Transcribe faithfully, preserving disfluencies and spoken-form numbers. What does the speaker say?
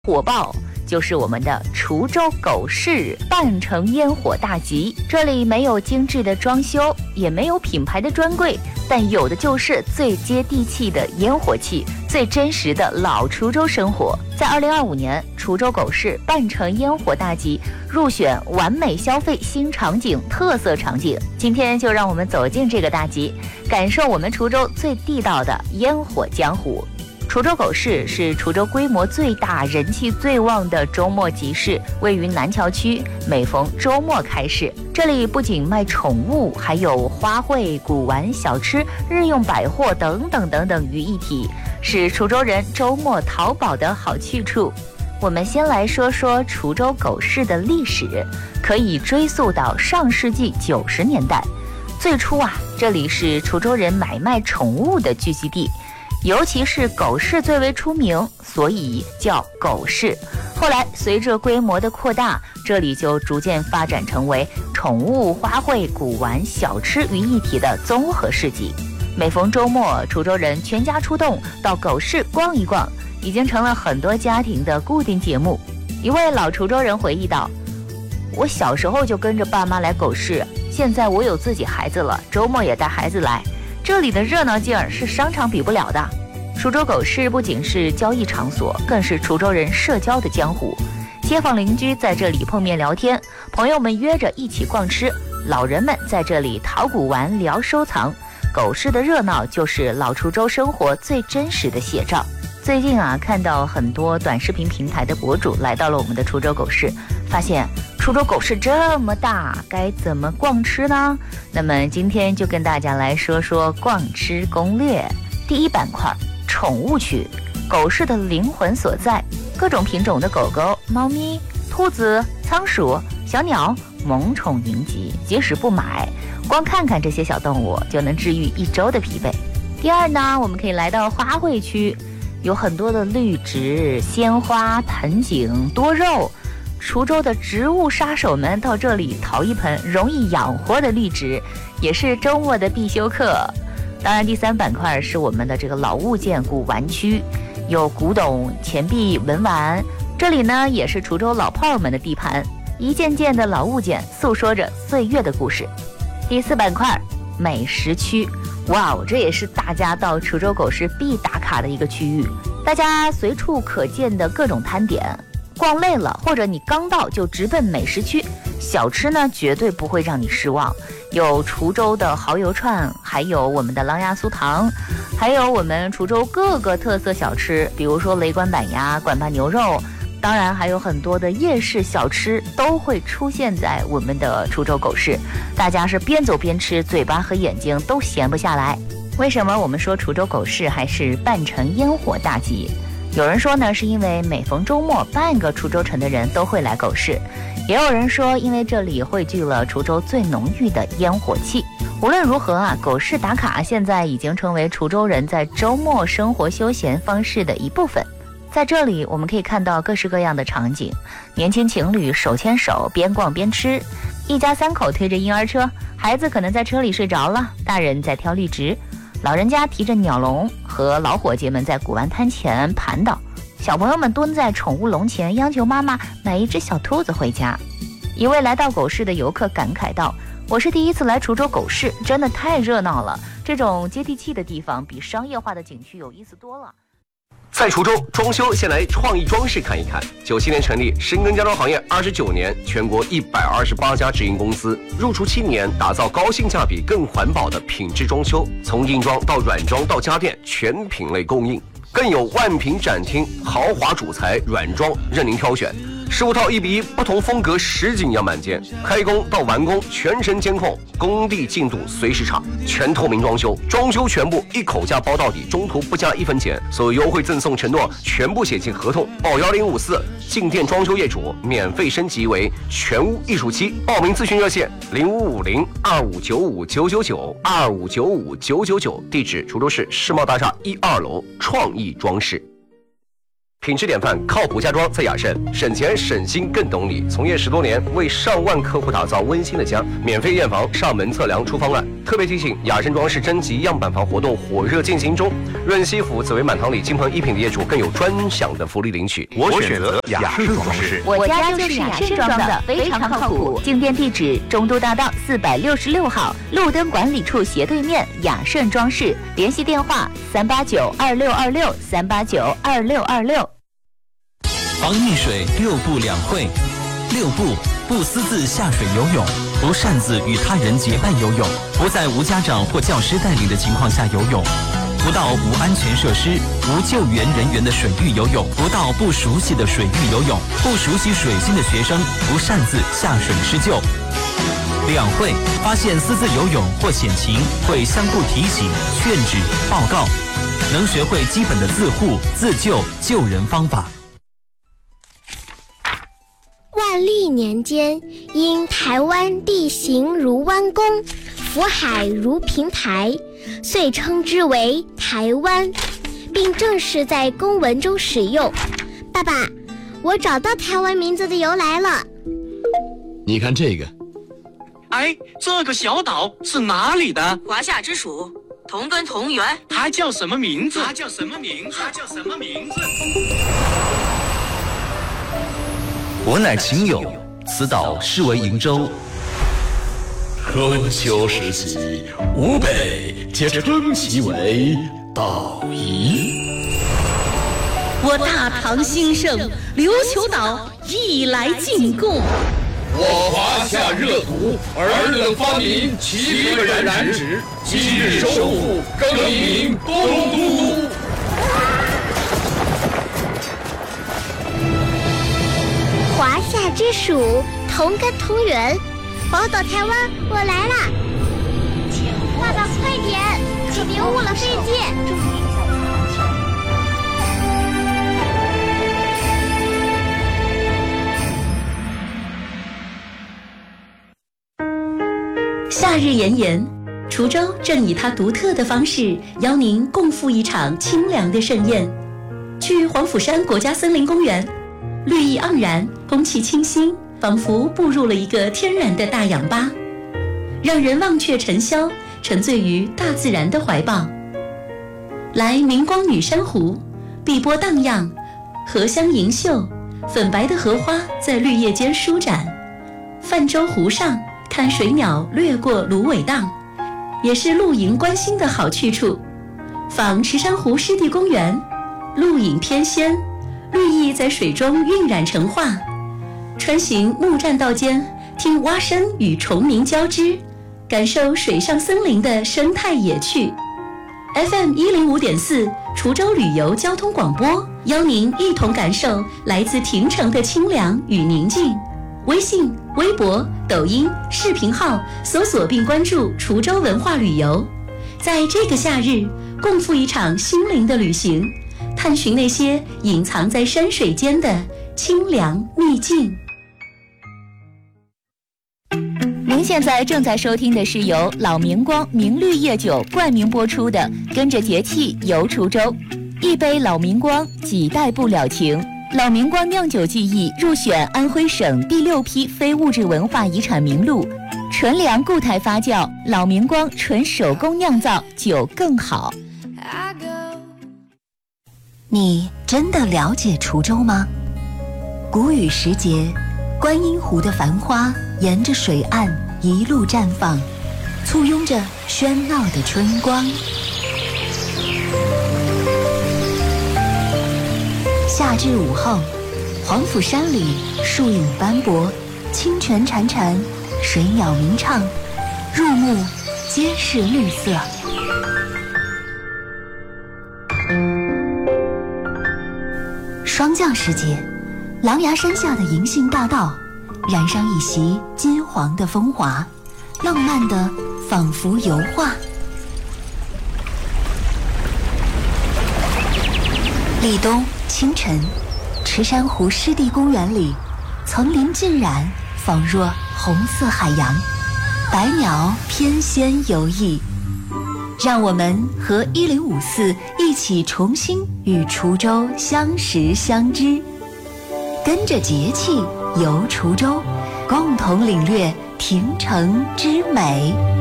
火爆就是我们的滁州狗市半城烟火大集，这里没有精致的装修，也没有品牌的专柜，但有的就是最接地气的烟火气，最真实的老滁州生活。在二零二五年，滁州狗市半城烟火大集入选完美消费新场景特色场景。今天就让我们走进这个大集，感受我们滁州最地道的烟火江湖。滁州狗市是滁州规模最大、人气最旺的周末集市，位于南桥区，每逢周末开市。这里不仅卖宠物，还有花卉、古玩、小吃、日用百货等等等等于一体，是滁州人周末淘宝的好去处。我们先来说说滁州狗市的历史，可以追溯到上世纪九十年代。最初啊，这里是滁州人买卖宠物的聚集地。尤其是狗市最为出名，所以叫狗市。后来随着规模的扩大，这里就逐渐发展成为宠物、花卉、古玩、小吃于一体的综合市集。每逢周末，滁州人全家出动到狗市逛一逛，已经成了很多家庭的固定节目。一位老滁州人回忆道：我小时候就跟着爸妈来狗市，现在我有自己孩子了，周末也带孩子来，这里的热闹劲儿是商场比不了的。滁州狗市不仅是交易场所，更是滁州人社交的江湖。街坊邻居在这里碰面聊天，朋友们约着一起逛吃，老人们在这里淘古玩、聊收藏。狗市的热闹就是老滁州生活最真实的写照。最近啊，看到很多短视频平台的博主来到了我们的滁州狗市，发现滁州狗市这么大，该怎么逛吃呢？那么今天就跟大家来说说逛吃攻略。第一板块，宠物区，狗市的灵魂所在，各种品种的狗狗、猫咪、兔子、仓鼠、小鸟，萌宠云集。即使不买，光看看这些小动物就能治愈一周的疲惫。第二呢，我们可以来到花卉区，有很多的绿植、鲜花、盆景、多肉。滁州的植物杀手们到这里淘一盆容易养活的绿植，也是周末的必修课。当然，第三板块是我们的这个老物件古玩区，有古董、钱币、文玩，这里呢也是滁州老炮儿们的地盘，一件件的老物件诉说着岁月的故事。第四板块，美食区，哇哦，这也是大家到滁州狗市必打卡的一个区域，大家随处可见的各种摊点，逛累了或者你刚到就直奔美食区，小吃呢绝对不会让你失望，有滁州的蚝油串，还有我们的狼牙酥糖，还有我们滁州各个特色小吃，比如说雷关板鸭、管坝牛肉，当然还有很多的夜市小吃都会出现在我们的滁州狗市，大家是边走边吃，嘴巴和眼睛都闲不下来。为什么我们说滁州狗市还是半城烟火大集？有人说呢，是因为每逢周末，半个滁州城的人都会来狗市；也有人说，因为这里汇聚了滁州最浓郁的烟火气。无论如何啊，狗市打卡现在已经成为滁州人在周末生活休闲方式的一部分。在这里，我们可以看到各式各样的场景：年轻情侣手牵手边逛边吃，一家三口推着婴儿车，孩子可能在车里睡着了，大人在挑绿植。老人家提着鸟笼，和老伙计们在古玩摊前盘倒，小朋友们蹲在宠物笼前央求妈妈买一只小兔子回家。一位来到狗市的游客感慨道：我是第一次来滁州狗市，真的太热闹了，这种接地气的地方比商业化的景区有意思多了。 在滁州装修，先来创意装饰看一看。九七年成立，深耕家装行业二十九年，全国一百二十八家直营公司，入驻七年，打造高性价比、更环保的品质装修，从硬装到软装到家电，全品类供应，更有万品展厅，豪华主材软装任您挑选。十五套一比一，不同风格实景样板间，开工到完工全程监控，工地进度随时查，全透明装修，装修全部一口价包到底，中途不加一分钱，所有优惠赠送承诺全部写进合同。报幺零五四，进店装修业主免费升级为全屋艺术漆。报名咨询热线零五五零二五九五九九九二五九五九九九，地址滁州市世贸大厦一二楼创意装饰。 品质典范，靠谱家装在雅盛，省钱省心更懂你。从业十多年，为上万客户打造温馨的家，免费验房、上门测量出方案。特别提醒，雅盛装饰征集样板房活动火热进行中，润西府紫薇满堂里金鹏一品的业主更有专享的福利领取。 我选择雅盛装饰， 我家就是雅盛装的，非常靠谱。进店地址：中都大道四百六十六号，路灯管理处斜对面，雅盛装饰。联系电话：三八九二六二六三八九二六二六。 防溺水六不两会。六不：不私自下水游泳，不擅自与他人结伴游泳，不在无家长或教师带领的情况下游泳，不到无安全设施、无救援人员的水域游泳，不到不熟悉的水域游泳，不熟悉水性的学生不擅自下水施救。两会：发现私自游泳或险情，会相互提醒、劝止、报告，能学会基本的自护、自救、救人方法。 万历年间，因台湾地形如弯弓，福海如平台，遂称之为台湾，并正式在公文中使用。爸爸，我找到台湾名字的由来了。 你看这个。 哎，这个小岛是哪里的？ 华夏之属，同根同源。 它叫什么名字？它叫什么名字？它叫什么名字？ 我乃秦友，此岛是为瀛洲。 春秋时期，吴北皆称其为岛夷。 我大唐兴盛，琉球岛亦来进贡。 我华夏热土，尔等发明齐个然然止，今日收复，更名东都。 华夏之属，同根同源。宝岛台湾，我来啦！爸爸，快点，可别误了飞机。 夏日炎炎，滁州正以它独特的方式邀您共赴一场清凉的盛宴。去黄甫山国家森林公园，绿意盎然，空气清新，仿佛步入了一个天然的大氧吧，让人忘却尘嚣，沉醉于大自然的怀抱。来明光女珊瑚，碧波荡漾，荷香盈袖，粉白的荷花在绿叶间舒展。泛舟湖上，看水鸟掠过芦苇荡，也是露营观星的好去处。访池珊瑚湿地公园，露影翩跹，绿意在水中晕染成画。穿行木栈道间，听蛙声与虫鸣交织，感受水上森林的生态野趣。 F M 一零五点四滁州旅游交通广播，邀您一同感受来自亭城的清凉与宁静。微信、微博、抖音、视频号搜索并关注滁州文化旅游，在这个夏日，共赴一场心灵的旅行，探寻那些隐藏在山水间的清凉秘境。 您现在正在收听的是由老明光明绿叶酒冠名播出的《跟着节气游滁州》，一杯老明光，几代不了情。老明光酿酒技艺入选安徽省第六批非物质文化遗产名录，纯粮固态发酵，老明光纯手工酿造，酒更好。 你真的了解滁州吗？谷雨时节，观音湖的繁花沿着水岸一路绽放，簇拥着喧闹的春光。夏至午后，黄甫山里树影斑驳，清泉潺潺，水鸟鸣唱，入目皆是绿色。霜降时节，狼牙山下的银杏大道染上一袭金黄的风华，浪漫的仿佛油画。立冬清晨，池珊瑚湿地公园里，层林尽染，仿若红色海洋，百鸟翩跹游弋。让我们和一零五四一一起重新与滁州相识相知，跟着节气游滁州，共同领略亭城之美。